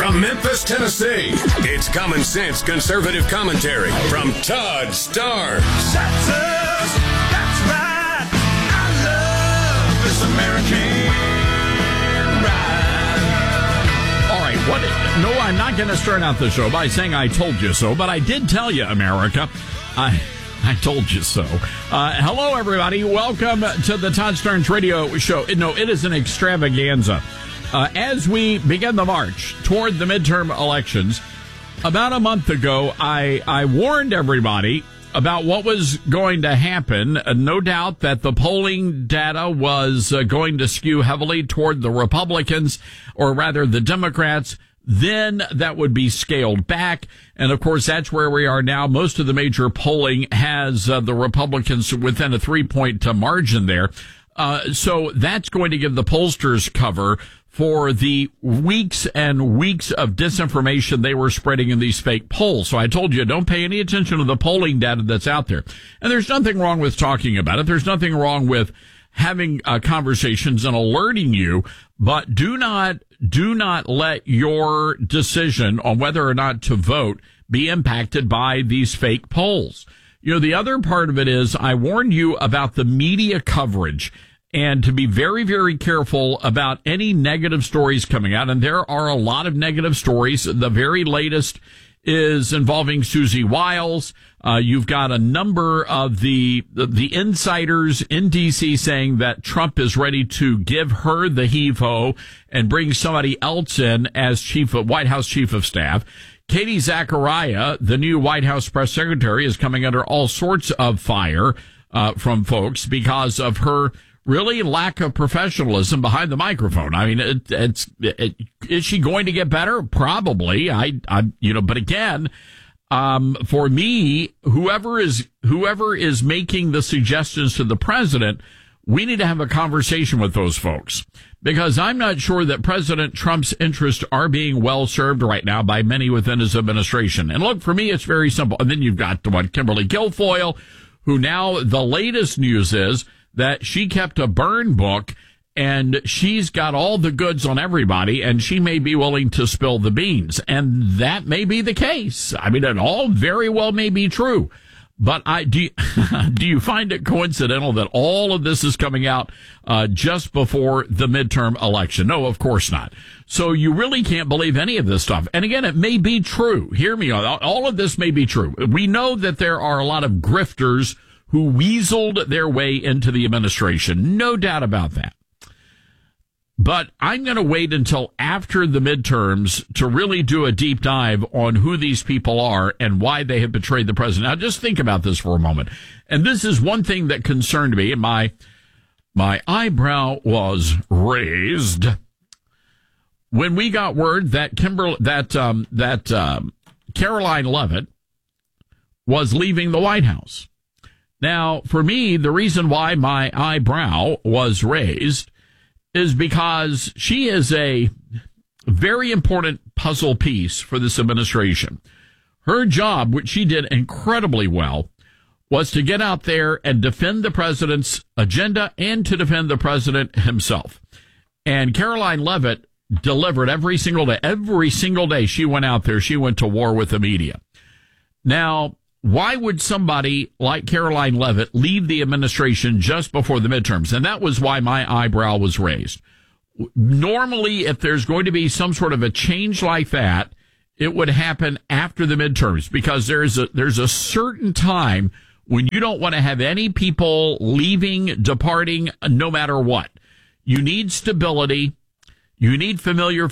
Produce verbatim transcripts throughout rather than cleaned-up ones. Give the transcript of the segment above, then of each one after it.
From Memphis, Tennessee, it's Common Sense Conservative Commentary from Todd Starnes. That's us. That's right. I love this American ride. All right. What? No, I'm not going to start out the show by saying I told you so, but I did tell you, America. I I told you so. Uh, hello, everybody. Welcome to the Todd Starnes Radio Show. No, it is an extravaganza. Uh, as we begin the march toward the midterm elections, about a month ago, I, I warned everybody about what was going to happen. Uh, no doubt that the polling data was uh, going to skew heavily toward the Republicans, or rather the Democrats. Then that would be scaled back. And of course, that's where we are now. Most of the major polling has uh, the Republicans within a three point uh, margin there. Uh, so that's going to give the pollsters cover for the weeks and weeks of disinformation they were spreading in these fake polls. So I told you, don't pay any attention to the polling data that's out there. And there's nothing wrong with talking about it. There's nothing wrong with having uh, conversations and alerting you, but do not, do not let your decision on whether or not to vote be impacted by these fake polls. You know, the other part of it is I warned you about the media coverage and to be very, very careful about any negative stories coming out. And there are a lot of negative stories. The very latest is involving Susie Wiles. Uh, you've got a number of the, the, the insiders in D C saying that Trump is ready to give her the heave-ho and bring somebody else in as chief of White House chief of staff. Katie Zachariah, the new White House press secretary, is coming under all sorts of fire, uh, from folks because of her really lack of professionalism behind the microphone. I mean, it, it's, it, is she going to get better? Probably. I, I, you know, but again, um, for me, whoever is, whoever is making the suggestions to the president, we need to have a conversation with those folks because I'm not sure that President Trump's interests are being well served right now by many within his administration. And look, for me, it's very simple. And then you've got the one, Kimberly Guilfoyle, who now the latest news is that she kept a burn book and she's got all the goods on everybody and she may be willing to spill the beans. And that may be the case. I mean, it all very well may be true. But I do you, do you find it coincidental that all of this is coming out uh just before the midterm election? No, of course not. So you really can't believe any of this stuff. And again, it may be true. Hear me out. All of this may be true. We know that there are a lot of grifters who weaseled their way into the administration. No doubt about that. But I'm going to wait until after the midterms to really do a deep dive on who these people are and why they have betrayed the president. Now, just think about this for a moment. And this is one thing that concerned me, and my, my eyebrow was raised when we got word that Kimberly, that, um, that, um, Caroline Leavitt was leaving the White House. Now, for me, the reason why my eyebrow was raised is because she is a very important puzzle piece for this administration. Her job, which she did incredibly well, was to get out there and defend the president's agenda and to defend the president himself. And Caroline Leavitt delivered every single day. Every single day she went out there, she went to war with the media. Now, why would somebody like Caroline Leavitt leave the administration just before the midterms? And that was why my eyebrow was raised. Normally, if there's going to be some sort of a change like that, it would happen after the midterms because there's a, there's a certain time when you don't want to have any people leaving, departing, no matter what. You need stability. You need familiar.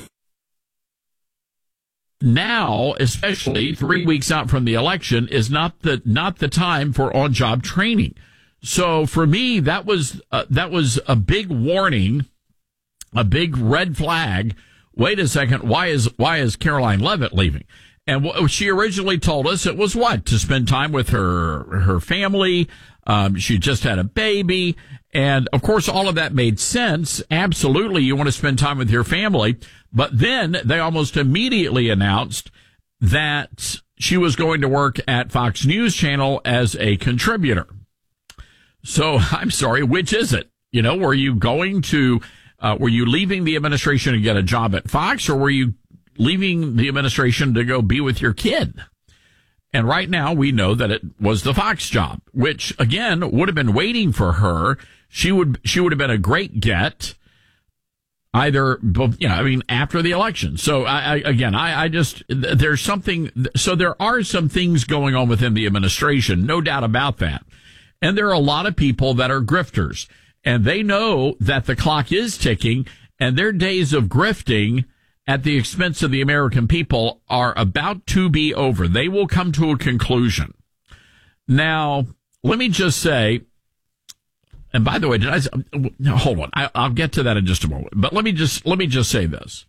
Now, especially three weeks out from the election, is not the not the time for on-job training. So for me, that was uh, that was a big warning, a big red flag. Wait a second, why is why is Caroline Leavitt leaving? And what she originally told us, it was what? To spend time with her her family. Um, she just had a baby. And of course, all of that made sense. Absolutely, you want to spend time with your family. But then they almost immediately announced that she was going to work at Fox News Channel as a contributor. So I'm sorry, which is it? You know, were you going to, uh, were you leaving the administration to get a job at Fox, or were you leaving the administration to go be with your kid. And right now we know that it was the Fox job, which again would have been waiting for her. She would, she would have been a great get either, you know, I mean, after the election. So I, I again, I, I just, there's something, so there are some things going on within the administration, no doubt about that. And there are a lot of people that are grifters, and they know that the clock is ticking, and their days of grifting at the expense of the American people are about to be over. They will come to a conclusion. Now, let me just say, and by the way, did I, no, hold on. I, I'll get to that in just a moment. But let me just, let me just say this.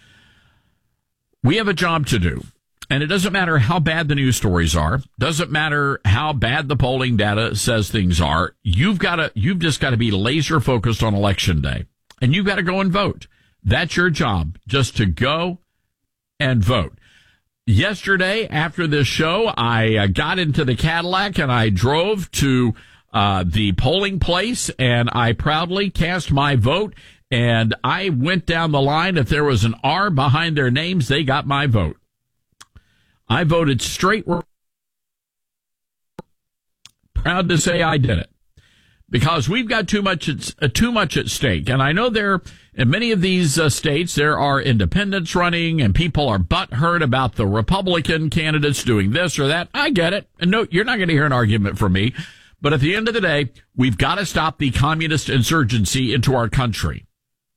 We have a job to do. And it doesn't matter how bad the news stories are. Doesn't matter how bad the polling data says things are. You've got to, you've just got to be laser focused on election day. And you've got to go and vote. That's your job, just to go and vote. Yesterday, after this show, I uh, got into the Cadillac and I drove to uh the polling place, and I proudly cast my vote. And I went down the line. If there was an R behind their names, they got my vote. I voted straight. Proud to say I did it, because we've got too much at, uh, too much at stake. And I know there, in many of these uh, states, there are independents running, and people are butthurt about the Republican candidates doing this or that. I get it. And no, you're not going to hear an argument from me. But at the end of the day, we've got to stop the communist insurgency into our country.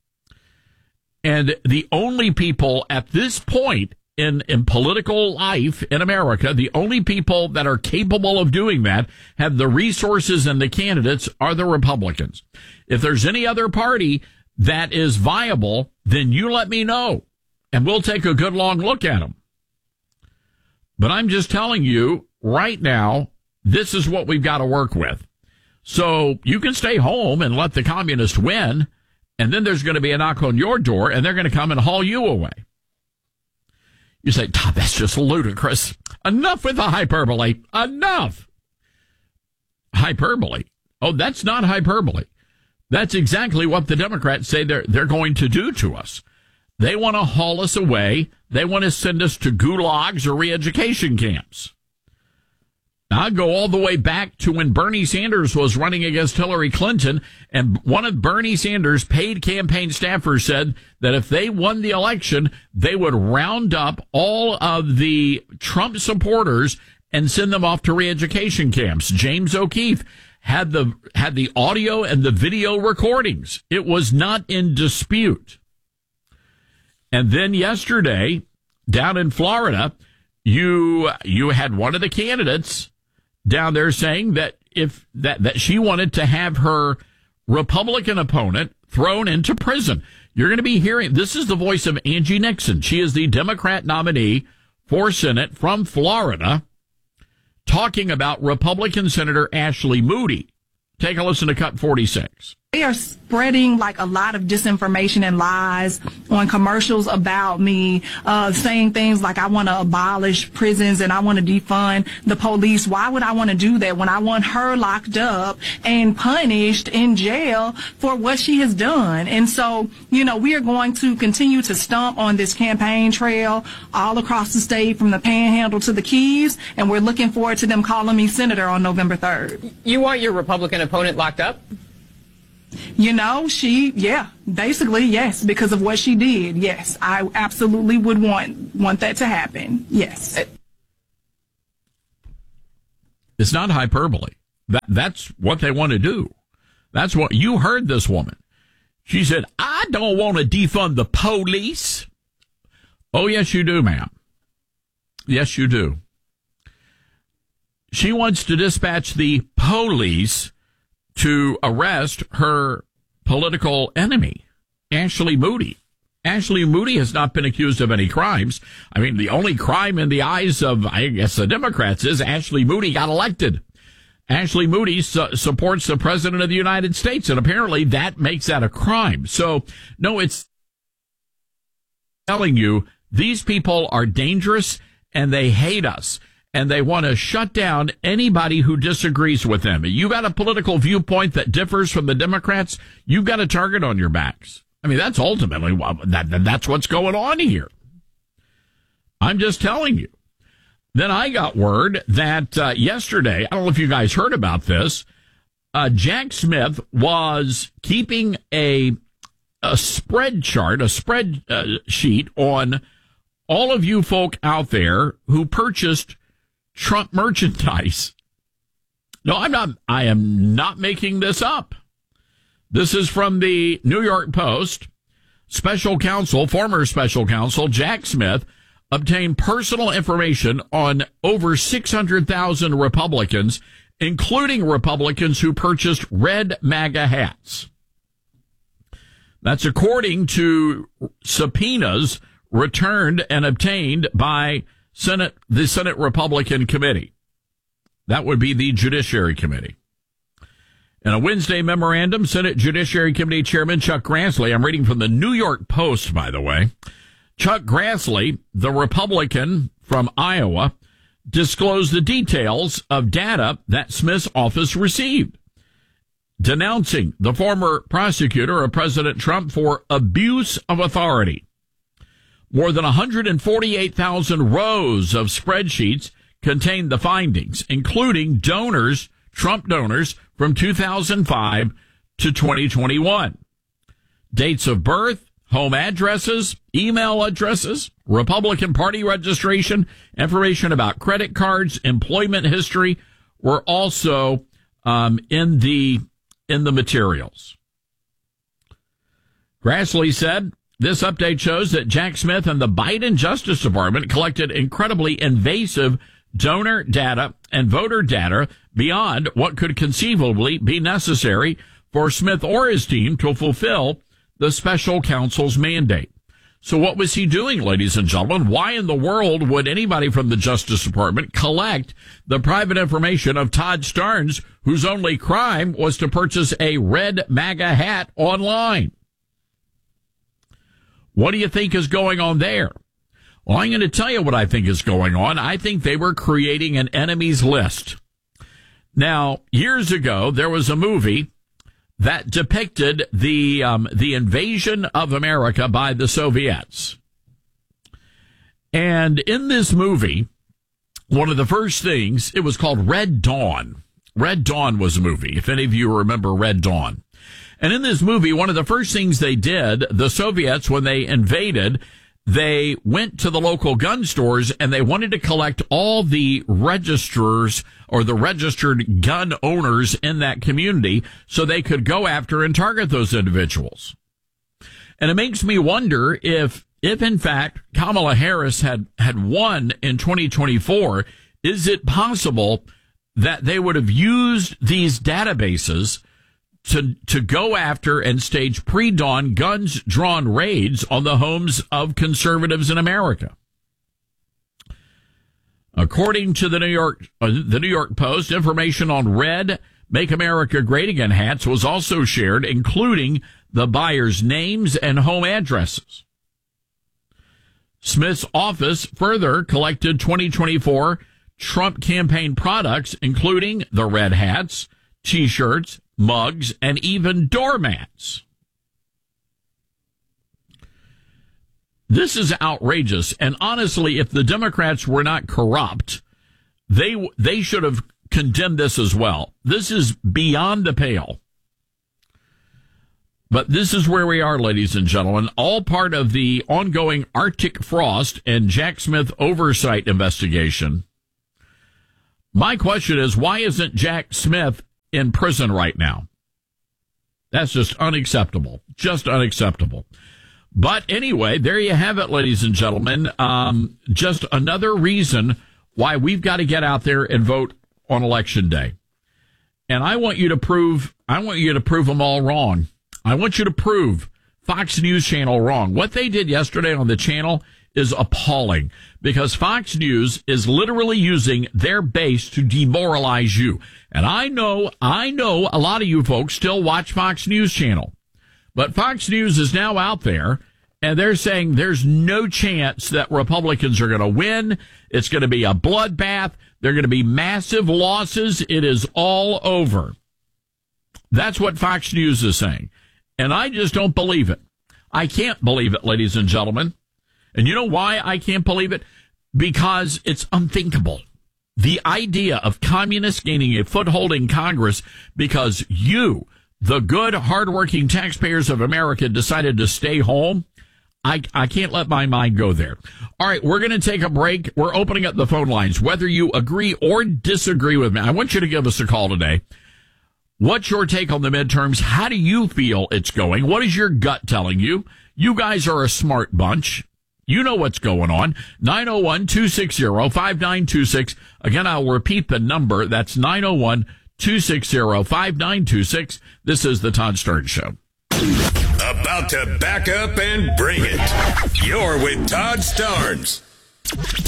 And the only people at this point in, in political life in America, the only people that are capable of doing that, have the resources and the candidates, are the Republicans. If there's any other party that is viable, then you let me know, and we'll take a good long look at them. But I'm just telling you right now, this is what we've got to work with. So you can stay home and let the communists win, and then there's going to be a knock on your door, and they're going to come and haul you away. You say, Todd, that's just ludicrous. Enough with the hyperbole. Enough. Hyperbole. Oh, that's not hyperbole. That's exactly what the Democrats say they're, they're going to do to us. They want to haul us away. They want to send us to gulags or re-education camps. Now, I go all the way back to when Bernie Sanders was running against Hillary Clinton, and one of Bernie Sanders' paid campaign staffers said that if they won the election, they would round up all of the Trump supporters and send them off to re-education camps. James O'Keefe had the had the audio and the video recordings. It was not in dispute. And then yesterday, down in Florida, you you had one of the candidates down there saying that if that, that she wanted to have her Republican opponent thrown into prison. You're going to be hearing, this is the voice of Angie Nixon. She is the Democrat nominee for Senate from Florida, talking about Republican Senator Ashley Moody. Take a listen to Cut forty-six. They are spreading like a lot of disinformation and lies on commercials about me, uh, saying things like I want to abolish prisons and I want to defund the police. Why would I want to do that when I want her locked up and punished in jail for what she has done? And so, you know, we are going to continue to stomp on this campaign trail all across the state, from the Panhandle to the Keys, and we're looking forward to them calling me senator on November third. You want your Republican opponent locked up? You know, she, yeah, basically, yes, because of what she did. Yes, I absolutely would want want that to happen. Yes. It's not hyperbole. That that's what they want to do. That's what you heard this woman. She said, I don't want to defund the police. Oh, yes, you do, ma'am. Yes, you do. She wants to dispatch the police to arrest her political enemy, Ashley Moody. Ashley Moody has not been accused of any crimes. I mean, the only crime in the eyes of, I guess, the Democrats is Ashley Moody got elected. Ashley Moody su- supports the President of the United States, and apparently that makes that a crime. So, no, it's telling you these people are dangerous and they hate us. And they want to shut down anybody who disagrees with them. You got a political viewpoint that differs from the Democrats, you've got a target on your backs. I mean, that's ultimately that, that's what's going on here. I'm just telling you. Then I got word that uh, yesterday, I don't know if you guys heard about this, uh, Jack Smith was keeping a a spread chart, a spread uh, sheet on all of you folk out there who purchased Trump merchandise. No, I'm not, I am not making this up. This is from the New York Post. Special counsel, former special counsel Jack Smith obtained personal information on over six hundred thousand Republicans, including Republicans who purchased red MAGA hats. That's according to subpoenas returned and obtained by Senate, the Senate Republican Committee. That would be the Judiciary Committee. In a Wednesday memorandum, Senate Judiciary Committee Chairman Chuck Grassley, I'm reading from the New York Post, by the way, Chuck Grassley, the Republican from Iowa, disclosed the details of data that Smith's office received, denouncing the former prosecutor of President Trump for abuse of authority. More than one hundred forty-eight thousand rows of spreadsheets contained the findings, including donors, Trump donors, from two thousand five to twenty twenty-one. Dates of birth, home addresses, email addresses, Republican Party registration, information about credit cards, employment history were also um, in the in the materials. Grassley said, this update shows that Jack Smith and the Biden Justice Department collected incredibly invasive donor data and voter data beyond what could conceivably be necessary for Smith or his team to fulfill the special counsel's mandate. So what was he doing, ladies and gentlemen? Why in the world would anybody from the Justice Department collect the private information of Todd Starnes, whose only crime was to purchase a red MAGA hat online? What do you think is going on there? Well, I'm going to tell you what I think is going on. I think they were creating an enemies list. Now, years ago, there was a movie that depicted the um, the invasion of America by the Soviets. And in this movie, one of the first things, it was called Red Dawn. Red Dawn was a movie, if any of you remember Red Dawn. And in this movie, one of the first things they did, the Soviets, when they invaded, they went to the local gun stores and they wanted to collect all the registrars or the registered gun owners in that community so they could go after and target those individuals. And it makes me wonder if, if in fact Kamala Harris had, had won in twenty twenty-four, is it possible that they would have used these databases to to go after and stage pre-dawn guns-drawn raids on the homes of conservatives in America? According to the New York uh, the New York Post, information on red Make America Great Again hats was also shared, including the buyers' names and home addresses. Smith's office further collected twenty twenty-four Trump campaign products, including the red hats, T-shirts, mugs, and even doormats. This is outrageous. And honestly, if the Democrats were not corrupt, they they should have condemned this as well. This is beyond the pale. But this is where we are, ladies and gentlemen, all part of the ongoing Arctic Frost and Jack Smith oversight investigation. My question is, why isn't Jack Smith in prison right now? That's just unacceptable. Just unacceptable. But anyway, there you have it, ladies and gentlemen. Um, just another reason why we've got to get out there and vote on Election Day. And I want you to prove, I want you to prove them all wrong. I want you to prove Fox News Channel wrong. What they did yesterday on the channel is appalling, because Fox News is literally using their base to demoralize you. And I know, I know a lot of you folks still watch Fox News Channel, but Fox News is now out there and they're saying there's no chance that Republicans are going to win. It's going to be a bloodbath. There are going to be massive losses. It is all over. That's what Fox News is saying. And I just don't believe it. I can't believe it, ladies and gentlemen. And you know why I can't believe it? because it's unthinkable. The idea of communists gaining a foothold in Congress because you, the good, hardworking taxpayers of America, decided to stay home, I, I can't let my mind go there. All right, we're going to take a break. We're opening up the phone lines. Whether you agree or disagree with me, I want you to give us a call today. What's your take on the midterms? How do you feel it's going? What is your gut telling you? You guys are a smart bunch. You know what's going on. nine oh one, two six zero, five nine two six. Again, I'll repeat the number. That's nine oh one, two six zero, five nine two six. This is the Todd Stern Show. About to back up and bring it. You're with Todd Starnes.